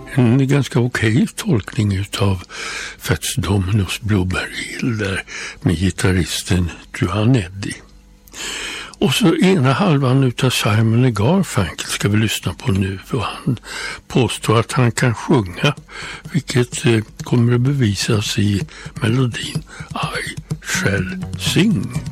en ganska okej tolkning utav Fats Domino's Blueberry Hill där med gitarristen Duane Eddy. Och så ena halvan utav Simon & Garfunkel ska vi lyssna på nu, och han påstår att han kan sjunga, vilket kommer att bevisas i melodin I Shall Sing.